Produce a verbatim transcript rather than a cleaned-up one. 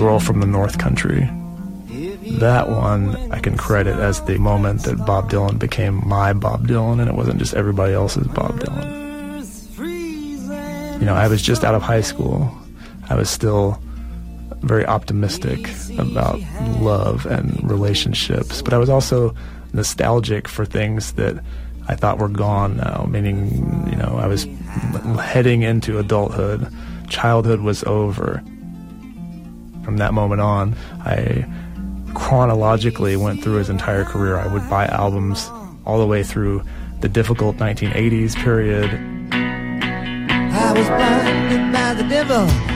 Girl from the North Country. That one I can credit as the moment that Bob Dylan became my Bob Dylan, and it wasn't just everybody else's Bob Dylan. You know, I was just out of high school. I was still very optimistic about love and relationships, but I was also nostalgic for things that I thought were gone now, meaning, you know, I was heading into adulthood. Childhood was over. From that moment on, I chronologically went through his entire career. I would buy albums all the way through the difficult nineteen eighties period. I was blinded by the devil.